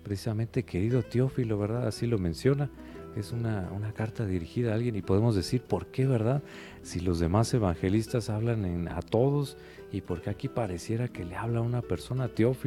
precisamente querido Teófilo, ¿verdad? Así lo menciona. Es una carta dirigida a alguien y podemos decir por qué, ¿verdad? Si los demás evangelistas hablan a todos y por qué aquí pareciera que le habla a una persona, Teófilo.